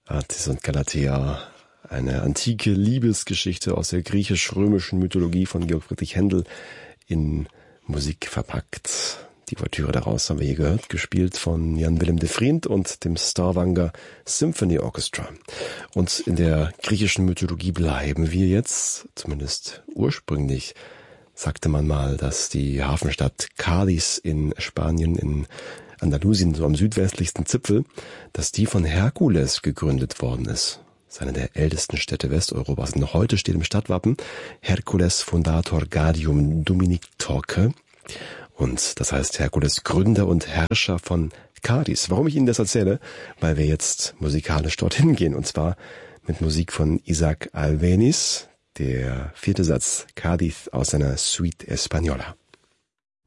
Attis und Galatea, eine antike Liebesgeschichte aus der griechisch-römischen Mythologie von Georg Friedrich Händel in Musik verpackt. Die Ouvertüre daraus haben wir hier gehört, gespielt von Jan Willem de Vriend und dem Stavanger Symphony Orchestra. Und in der griechischen Mythologie bleiben wir jetzt, zumindest ursprünglich, sagte man mal, dass die Hafenstadt Cádiz in Spanien, in Andalusien, so am südwestlichsten Zipfel, dass die von Herkules gegründet worden ist. Das ist eine der ältesten Städte Westeuropas. Und noch heute steht im Stadtwappen Hercules Fundator Gaudium Dominictorque. Und das heißt Herkules Gründer und Herrscher von Cádiz. Warum ich Ihnen das erzähle? Weil wir jetzt musikalisch dorthin gehen. Und zwar mit Musik von Isaac Albéniz, der 4. Satz Cádiz aus seiner Suite Española.